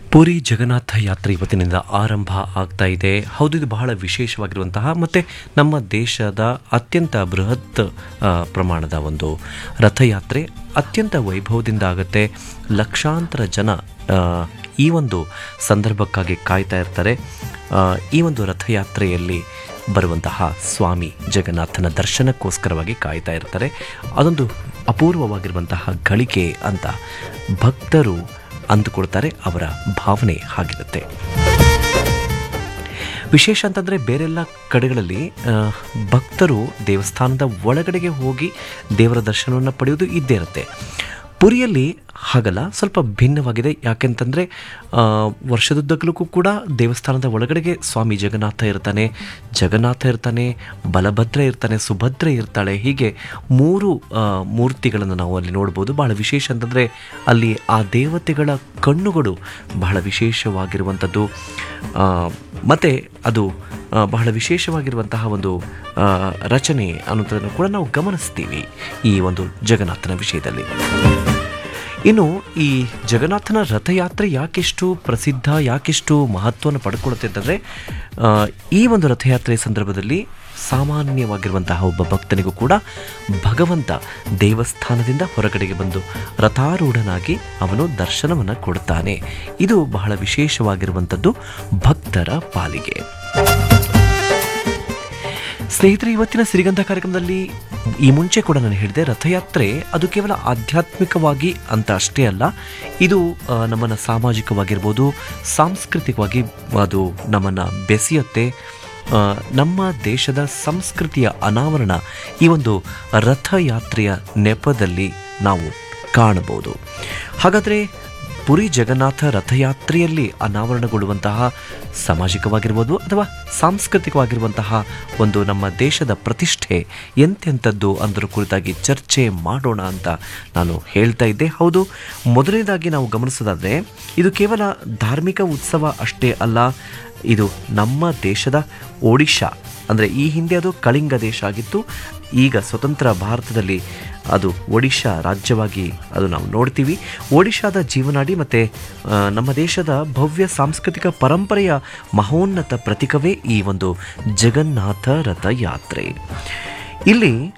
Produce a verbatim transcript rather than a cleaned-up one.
ಪುರಿ ಜಗನ್ನಾಥ ಯಾತ್ರೆ ಇವತ್ತಿನಿಂದ ಆರಂಭ ಆಗ್ತಾ ಇದೆ. ಹೌದು, ಇದು ಬಹಳ ವಿಶೇಷವಾಗಿರುವಂತಹ ಮತ್ತು ನಮ್ಮ ದೇಶದ ಅತ್ಯಂತ ಬೃಹತ್ ಆ, ಪ್ರಮಾಣದ ಒಂದು ರಥಯಾತ್ರೆ ಅತ್ಯಂತ ವೈಭವದಿಂದ ಆಗುತ್ತೆ. ಲಕ್ಷಾಂತರ ಜನ ಆ, ಈ ಒಂದು ಸಂದರ್ಭಕ್ಕಾಗಿ ಕಾಯ್ತಾ ಇರ್ತಾರೆ. ಆ, ಈ ಒಂದು ರಥಯಾತ್ರೆಯಲ್ಲಿ ಬರುವಂತಹ ಸ್ವಾಮಿ ಜಗನ್ನಾಥನ ದರ್ಶನಕ್ಕೋಸ್ಕರವಾಗಿ ಕಾಯ್ತಾ ಇರ್ತಾರೆ. ಅದೊಂದು ಅಪೂರ್ವವಾಗಿರುವಂತಹ ಗಳಿಕೆ ಅಂತ ಭಕ್ತರು ಅಂದುಕೊಳ್ತಾರೆ. ಅವರ ಭಾವನೆ ಹಾಗಿರುತ್ತೆ. ವಿಶೇಷ ಅಂತಂದರೆ ಬೇರೆಲ್ಲ ಕಡೆಗಳಲ್ಲಿ ಆ, ಭಕ್ತರು ದೇವಸ್ಥಾನದ ಒಳಗಡೆಗೆ ಹೋಗಿ ದೇವರ ದರ್ಶನವನ್ನು ಪಡೆಯೋದು ಇದ್ದೇ ಇರುತ್ತೆ. ಪುರಿಯಲ್ಲಿ ಹಾಗಲ್ಲ, ಸ್ವಲ್ಪ ಭಿನ್ನವಾಗಿದೆ. ಯಾಕೆಂತಂದರೆ ವರ್ಷದುದ್ದಕ್ಕೂ ಕೂಡ ದೇವಸ್ಥಾನದ ಒಳಗಡೆಗೆ ಸ್ವಾಮಿ ಜಗನ್ನಾಥ ಇರ್ತಾನೆ, ಜಗನ್ನಾಥ ಇರ್ತಾನೆ, ಬಲಭದ್ರ ಇರ್ತಾನೆ, ಸುಭದ್ರೆ ಇರ್ತಾಳೆ. ಹೀಗೆ ಮೂರು ಆ, ಮೂರ್ತಿಗಳನ್ನು ನಾವು ಅಲ್ಲಿ ನೋಡ್ಬೋದು. ಬಹಳ ವಿಶೇಷ ಅಂತಂದರೆ ಅಲ್ಲಿ ಆ ದೇವತೆಗಳ ಕಣ್ಣುಗಳು ಬಹಳ ವಿಶೇಷವಾಗಿರುವಂಥದ್ದು. ಮತ್ತು ಅದು ಆ, ಬಹಳ ವಿಶೇಷವಾಗಿರುವಂತಹ ಒಂದು ಆ, ರಚನೆ ಅನ್ನೋದನ್ನು ಕೂಡ ನಾವು ಗಮನಿಸ್ತೀವಿ ಈ ಒಂದು ಜಗನ್ನಾಥನ ವಿಷಯದಲ್ಲಿ. ಇನ್ನು ಈ ಜಗನ್ನಾಥನ ರಥಯಾತ್ರೆ ಯಾಕೆಷ್ಟು ಪ್ರಸಿದ್ಧ, ಯಾಕೆಷ್ಟು ಮಹತ್ವವನ್ನು ಪಡ್ಕೊಳ್ಳುತ್ತೆ ಅಂತಂದರೆ ಈ ಒಂದು ರಥಯಾತ್ರೆಯ ಸಂದರ್ಭದಲ್ಲಿ ಸಾಮಾನ್ಯವಾಗಿರುವಂತಹ ಒಬ್ಬ ಭಕ್ತನಿಗೂ ಕೂಡ ಭಗವಂತ ದೇವಸ್ಥಾನದಿಂದ ಹೊರಗಡೆಗೆ ಬಂದು ರಥಾರೂಢನಾಗಿ ಅವನು ದರ್ಶನವನ್ನು ಕೊಡ್ತಾನೆ. ಇದು ಬಹಳ ವಿಶೇಷವಾಗಿರುವಂಥದ್ದು ಭಕ್ತರ ಪಾಲಿಗೆ. ಸ್ನೇಹಿತರೆ, ಇವತ್ತಿನ ಸಿರಿಗಂಧ ಕಾರ್ಯಕ್ರಮದಲ್ಲಿ ಈ ಮುಂಚೆ ಕೂಡ ನಾನು ಹೇಳಿದೆ, ರಥಯಾತ್ರೆ ಅದು ಕೇವಲ ಆಧ್ಯಾತ್ಮಿಕವಾಗಿ ಅಂತ ಅಷ್ಟೇ ಅಲ್ಲ, ಇದು ಆ, ನಮ್ಮನ್ನು ಸಾಮಾಜಿಕವಾಗಿರ್ಬೋದು, ಸಾಂಸ್ಕೃತಿಕವಾಗಿ ಅದು ನಮ್ಮನ್ನು ಬೆಸೆಯುತ್ತೆ. ಆ, ನಮ್ಮ ದೇಶದ ಸಂಸ್ಕೃತಿಯ ಅನಾವರಣ ಈ ಒಂದು ರಥಯಾತ್ರೆಯ ನೆಪದಲ್ಲಿ ನಾವು ಕಾಣಬಹುದು. ಹಾಗಾದರೆ ಪುರಿ ಜಗನ್ನಾಥ ರಥಯಾತ್ರೆಯಲ್ಲಿ ಅನಾವರಣಗೊಳ್ಳುವಂತಹ ಸಾಮಾಜಿಕವಾಗಿರ್ಬೋದು ಅಥವಾ ಸಾಂಸ್ಕೃತಿಕವಾಗಿರುವಂತಹ ಒಂದು ನಮ್ಮ ದೇಶದ ಪ್ರತಿಷ್ಠೆ ಎಂತೆಂಥದ್ದು ಅದರ ಕುರಿತಾಗಿ ಚರ್ಚೆ ಮಾಡೋಣ ಅಂತ ನಾನು ಹೇಳ್ತಾ ಇದ್ದೆ. ಹೌದು, ಮೊದಲನೇದಾಗಿ ನಾವು ಗಮನಿಸೋದಾದರೆ ಇದು ಕೇವಲ ಧಾರ್ಮಿಕ ಉತ್ಸವ ಅಷ್ಟೇ ಅಲ್ಲ, ಇದು ನಮ್ಮ ದೇಶದ ಒಡಿಶಾ, ಅಂದರೆ ಈ ಹಿಂದೆ ಅದು ಕಳಿಂಗ ದೇಶ ಆಗಿತ್ತು, ಈಗ ಸ್ವತಂತ್ರ ಭಾರತದಲ್ಲಿ ಅದು ಒಡಿಶಾ ರಾಜ್ಯವಾಗಿ ಅದು ನಾವು ನೋಡ್ತೀವಿ. ಒಡಿಶಾದ ಜೀವನಾಡಿ ಮತ್ತು ನಮ್ಮ ದೇಶದ ಭವ್ಯ ಸಾಂಸ್ಕೃತಿಕ ಪರಂಪರೆಯ ಮಹೋನ್ನತ ಪ್ರತೀಕವೇ ಈ ಒಂದು ಜಗನ್ನಾಥ ರಥಯಾತ್ರೆ. ಇಲ್ಲಿ